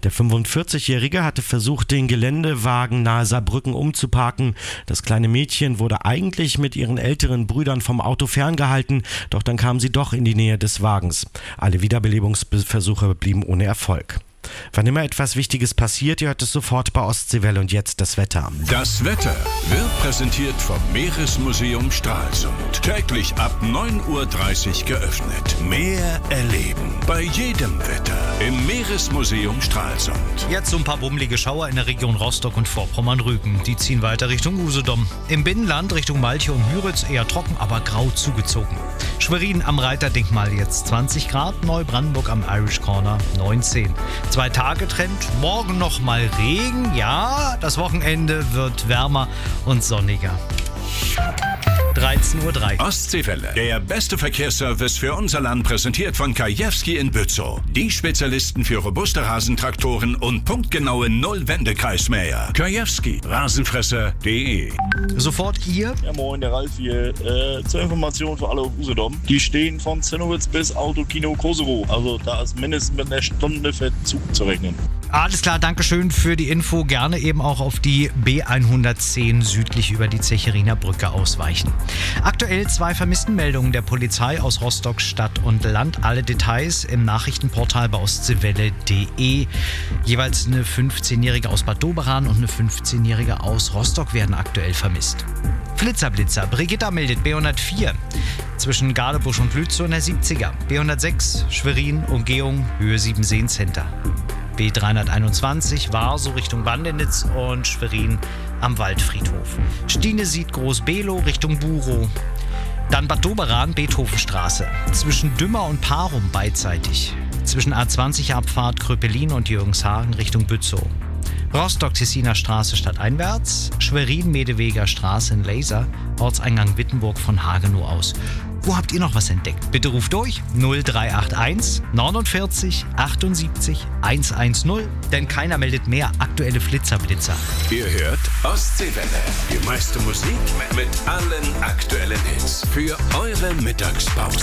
Der 45-Jährige hatte versucht, den Geländewagen nahe Saarbrücken umzuparken. Das kleine Mädchen wurde eigentlich mit ihren älteren Brüdern vom Auto ferngehalten, doch dann kam sie doch in die Nähe des Wagens. Alle Wiederbelebungsversuche blieben ohne Erfolg. Wann immer etwas Wichtiges passiert, ihr hört es sofort bei Ostseewelle. Und jetzt das Wetter. Das Wetter wird präsentiert vom Meeresmuseum Stralsund. Täglich ab 9:30 Uhr geöffnet. Meer erleben bei jedem Wetter im Meeresmuseum Stralsund. Jetzt so ein paar bummelige Schauer in der Region Rostock und Vorpommern-Rügen. Die ziehen weiter Richtung Usedom. Im Binnenland Richtung Malchow und Müritz eher trocken, aber grau zugezogen. Schwerin am Reiterdenkmal jetzt 20 Grad, Neubrandenburg am Irish Corner 19. 2-Tage-Trend, morgen noch mal Regen, ja, das Wochenende wird wärmer und sonniger. 13:03 Uhr. Ostseewelle, der beste Verkehrsservice für unser Land, präsentiert von Kajewski in Bützow. Die Spezialisten für robuste Rasentraktoren und punktgenaue Nullwendekreismäher. Kajewski, Rasenfresser.de. Sofort ihr. Ja moin, der Ralf hier. Zur Information für alle auf Usedom. Die stehen von Zinnowitz bis Autokino Kosovo. Also da ist mindestens mit einer Stunde Verzug zu rechnen. Alles klar, Dankeschön für die Info. Gerne eben auch auf die B110 südlich über die Zecheriner Brücke ausweichen. Aktuell 2 Vermisstenmeldungen der Polizei aus Rostock Stadt und Land. Alle Details im Nachrichtenportal bei ostseewelle.de. Jeweils eine 15-Jährige aus Bad Doberan und eine 15-Jährige aus Rostock werden aktuell vermisst. Flitzer. Brigitta meldet B104 zwischen Gardebusch und Lützow in der 70er. B106 Schwerin, Umgehung, Höhe 7 Seencenter. B321 Warso Richtung Bandenitz und Schwerin am Waldfriedhof. Stine sieht Groß-Below Richtung Burow. Dann Bad Doberan, Beethovenstraße. Zwischen Dümmer und Parum beidseitig. Zwischen A20-Abfahrt Kröpelin und Jürgenshagen Richtung Bützow. Rostock-Tessiner Straße stadteinwärts. Schwerin-Medeweger Straße in Laser. Ortseingang Wittenburg von Hagenow aus. Wo habt ihr noch was entdeckt? Bitte ruft durch 0381 49 78 110, denn keiner meldet mehr aktuelle Flitzer. Ihr hört Ostseewelle. Die meiste Musik mit allen aktuellen Hits für eure Mittagspause.